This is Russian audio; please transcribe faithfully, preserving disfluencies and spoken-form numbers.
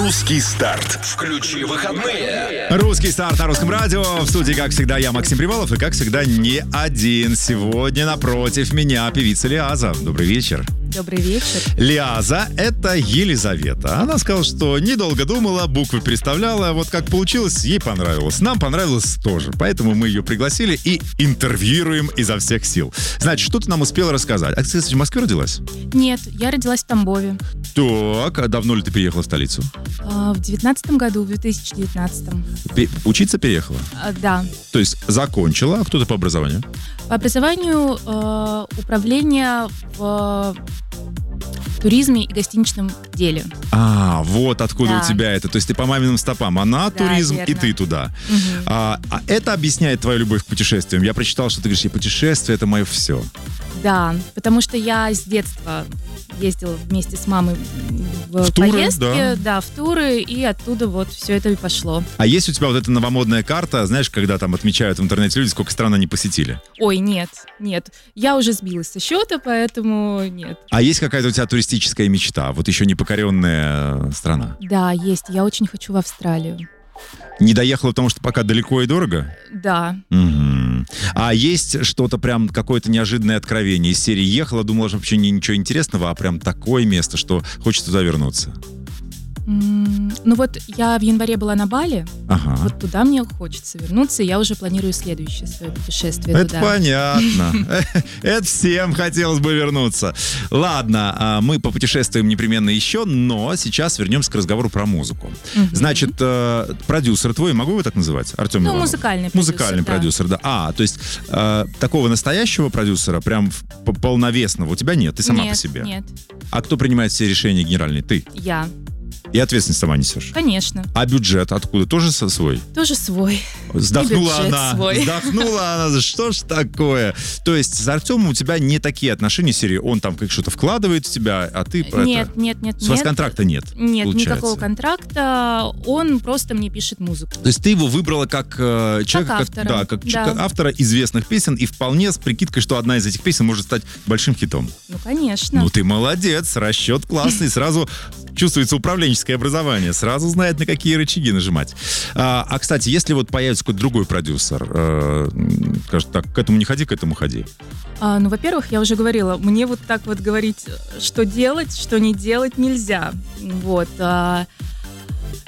Русский старт. Включи выходные. Русский старт на Русском радио. В студии, как всегда, я, Максим Привалов. И, как всегда, не один. Сегодня напротив меня певица Лиаза. Добрый вечер. Добрый вечер. Лиаза — это Елизавета. Она сказала, что недолго думала, буквы переставляла. Вот как получилось, ей понравилось. Нам понравилось тоже. Поэтому мы ее пригласили и интервьюируем изо всех сил. Значит, что ты нам успела рассказать? А ты, кстати, в Москве родилась? Нет, я родилась в Тамбове. Так, а давно ли ты переехала в столицу? А, в девятнадцатом году, в две тысячи девятнадцатом. Пе- учиться переехала? А, да. То есть закончила, а кто ты по образованию? По образованию э, управление в туризме и гостиничном деле. А, вот откуда Да. у тебя это. То есть ты по маминым стопам. Она Да, туризм, верно. и ты туда. Мгм. А, а это объясняет твою любовь к путешествиям. Я прочитал, что ты говоришь, и путешествие — это мое все. Да, потому что я с детства ездила вместе с мамой в, В туры, поездки, да. в туры, и оттуда вот все это и пошло. А есть у тебя вот эта новомодная карта, знаешь, когда там отмечают в интернете люди, сколько стран они посетили? Ой, нет, нет, я уже сбилась со счета, поэтому нет. А есть какая-то у тебя туристическая мечта? Вот еще не покоренная страна. Да, есть, я очень хочу в Австралию. Не доехала, потому что пока далеко и дорого? Да. Мгм. А есть что-то прям, какое-то неожиданное откровение из серии «Ехала, думала, что вообще не- ничего интересного», а прям такое место, что хочется туда вернуться? М, Ну вот я в январе была на Бали, Ага. вот туда мне хочется вернуться, и я уже планирую следующее свое путешествие Это туда. понятно. Это всем хотелось бы вернуться. Ладно, а, мы попутешествуем непременно еще, но сейчас вернемся к разговору про музыку. Мгм. Значит, э, продюсер твой, могу его так называть? Артем Ну, Милонов? музыкальный продюсер, Музыкальный да. продюсер, да. А, то есть э, такого настоящего продюсера, прям в- п- полновесного, у тебя нет, ты сама нет, по себе. Нет, А кто принимает все решения генеральные? Ты. я, И ответственность сама несешь. конечно, А бюджет откуда? Тоже со- свой? тоже свой. Вздохнула бюджет она. свой. Вздохнула она. Что ж такое? То есть с Артемом у тебя не такие отношения серии. Он там как что-то вкладывает в тебя, а ты про Нет, это... нет, нет, У вас нет. контракта нет? Нет, получается. никакого контракта, он просто мне пишет музыку. То есть ты его выбрала как э, человека, автора, да, как ч- да. как автора известных песен, и вполне с прикидкой, что одна из этих песен может стать большим хитом. Ну, конечно. Ну ты молодец, расчет классный, сразу чувствуется управленческое образование, сразу знает, на какие рычаги нажимать. А, а, кстати, если вот появится какой-то другой продюсер, э, м, скажет так, к этому не ходи, к этому ходи. А, ну, во-первых, я уже говорила, мне вот так вот говорить, что делать, что не делать нельзя. Вот. а,